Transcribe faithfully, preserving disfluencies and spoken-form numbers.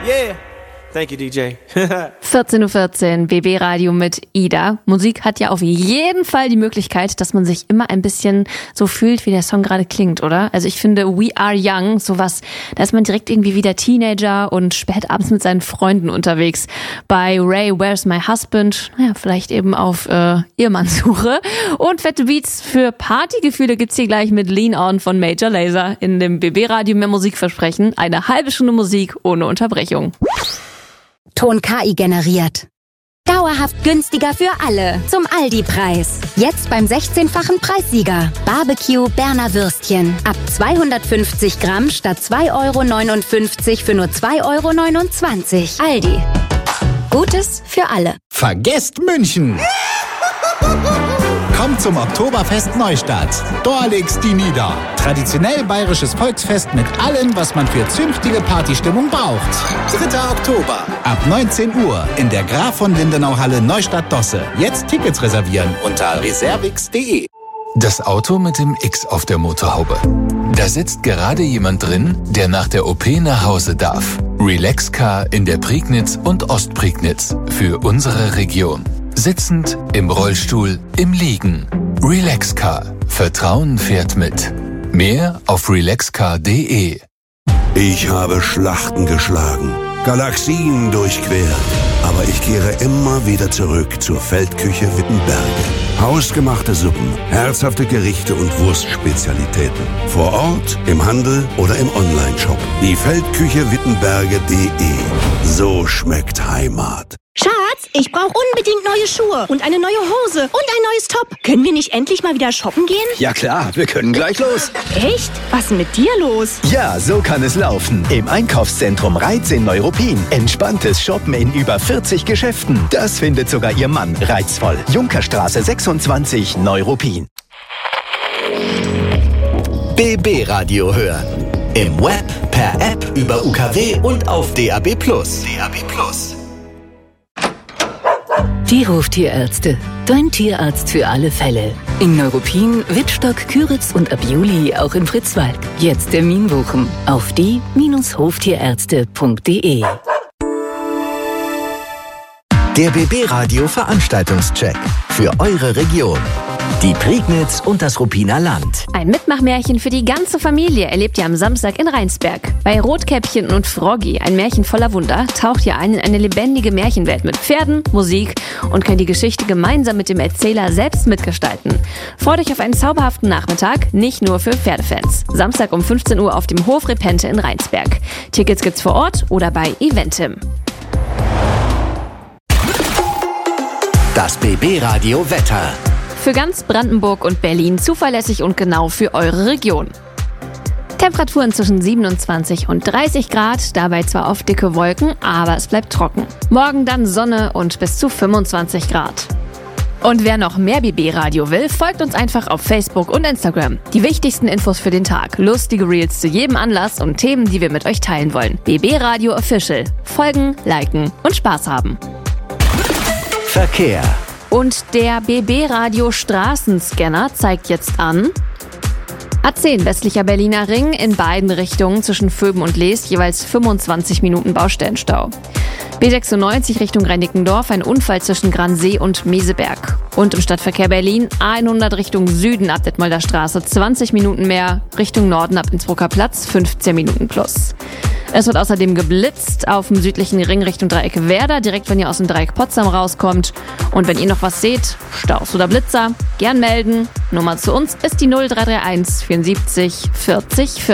Yeah. Thank you, D J. vierzehn Uhr vierzehn, B B Radio mit Ida. Musik hat ja auf jeden Fall die Möglichkeit, dass man sich immer ein bisschen so fühlt, wie der Song gerade klingt, oder? Also ich finde We Are Young, sowas, da ist man direkt irgendwie wieder Teenager und spät abends mit seinen Freunden unterwegs. Bei Ray, Where's My Husband? Naja, vielleicht eben auf äh, Ehemannssuche. Und fette Beats für Partygefühle gibt's hier gleich mit Lean On von Major Lazer in dem B B Radio mehr Musik versprechen. Eine halbe Stunde Musik ohne Unterbrechung. Ton K I generiert. Dauerhaft günstiger für alle. Zum Aldi-Preis. Jetzt beim sechzehnfachen Preissieger. Barbecue Berner Würstchen. Ab zweihundertfünfzig Gramm statt zwei Euro neunundfünfzig für nur zwei Euro neunundzwanzig. Aldi. Gutes für alle. Vergesst München! Kommt zum Oktoberfest Neustadt. Da legt's die nieder. Traditionell bayerisches Volksfest mit allem, was man für zünftige Partystimmung braucht. dritter Oktober. Ab neunzehn Uhr in der Graf von Lindenau Halle Neustadt-Dosse. Jetzt Tickets reservieren unter reservix punkt de. Das Auto mit dem X auf der Motorhaube. Da sitzt gerade jemand drin, der nach der O P nach Hause darf. Relaxcar in der Prignitz und Ostprignitz. Für unsere Region. Sitzend, im Rollstuhl, im Liegen. Relaxcar. Vertrauen fährt mit. Mehr auf relaxcar punkt de. Ich habe Schlachten geschlagen, Galaxien durchquert, aber ich kehre immer wieder zurück zur Feldküche Wittenberge. Hausgemachte Suppen, herzhafte Gerichte und Wurstspezialitäten. Vor Ort, im Handel oder im Onlineshop. Die Feldküche Wittenberge punkt de. So schmeckt Heimat. Schatz, ich brauche unbedingt neue Schuhe und eine neue Hose und ein neues Top. Können wir nicht endlich mal wieder shoppen gehen? Ja klar, wir können gleich los. Echt? Was ist denn mit dir los? Ja, so kann es laufen. Im Einkaufszentrum Reiz in Neuruppin. Entspanntes Shoppen in über vierzig Geschäften. Das findet sogar Ihr Mann reizvoll. Junkerstraße sechsundzwanzig, Neuruppin. B B Radio hören. Im Web, per App, über U K W und auf D A B Plus. D A B Plus. Die Hoftierärzte. Dein Tierarzt für alle Fälle. In Neuruppin, Wittstock, Küritz und ab Juli auch in Fritzwald. Jetzt Termin buchen auf die Hoftierärzte punkt de. Der B B Radio Veranstaltungscheck für eure Region. Die Prignitz und das Ruppiner Land. Ein Mitmachmärchen für die ganze Familie erlebt ihr am Samstag in Rheinsberg. Bei Rotkäppchen und Froggy, ein Märchen voller Wunder, taucht ihr ein in eine lebendige Märchenwelt mit Pferden, Musik und könnt die Geschichte gemeinsam mit dem Erzähler selbst mitgestalten. Freut euch auf einen zauberhaften Nachmittag, nicht nur für Pferdefans. Samstag um fünfzehn Uhr auf dem Hof Repente in Rheinsberg. Tickets gibt's vor Ort oder bei Eventim. Das B B Radio Wetter. Für ganz Brandenburg und Berlin zuverlässig und genau für eure Region. Temperaturen zwischen siebenundzwanzig und dreißig Grad, dabei zwar oft dicke Wolken, aber es bleibt trocken. Morgen dann Sonne und bis zu fünfundzwanzig Grad. Und wer noch mehr B B-Radio will, folgt uns einfach auf Facebook und Instagram. Die wichtigsten Infos für den Tag, lustige Reels zu jedem Anlass und Themen, die wir mit euch teilen wollen. B B-Radio Official. Folgen, liken und Spaß haben. Verkehr. Und der B B-Radio Straßenscanner zeigt jetzt an A zehn westlicher Berliner Ring in beiden Richtungen zwischen Vöben und Lees jeweils fünfundzwanzig Minuten Baustellenstau. B sechsundneunzig Richtung Reinickendorf ein Unfall zwischen Gransee und Meseberg. Und im Stadtverkehr Berlin A hundert Richtung Süden ab Detmolder Straße zwanzig Minuten mehr, Richtung Norden ab Innsbrucker Platz fünfzehn Minuten plus. Es wird außerdem geblitzt auf dem südlichen Ring Richtung Dreieck Werder, direkt wenn ihr aus dem Dreieck Potsdam rauskommt. Und wenn ihr noch was seht, Staus oder Blitzer, gern melden. Nummer zu uns ist die null drei drei eins vierundsiebzig vierzig vierzig.